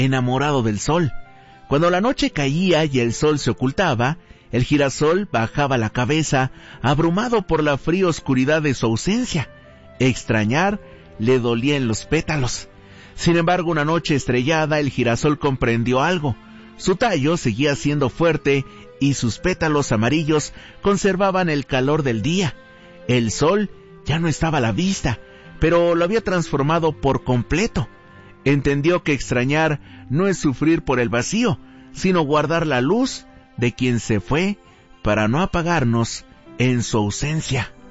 enamorado del sol. Cuando la noche caía y el sol se ocultaba, el girasol bajaba la cabeza, abrumado por la fría oscuridad de su ausencia. Extrañar le dolía en los pétalos. Sin embargo, una noche estrellada, el girasol comprendió algo. Su tallo seguía siendo fuerte y sus pétalos amarillos conservaban el calor del día. El sol ya no estaba a la vista, pero lo había transformado por completo. Entendió que extrañar no es sufrir por el vacío, sino guardar la luz de quien se fue para no apagarnos en su ausencia.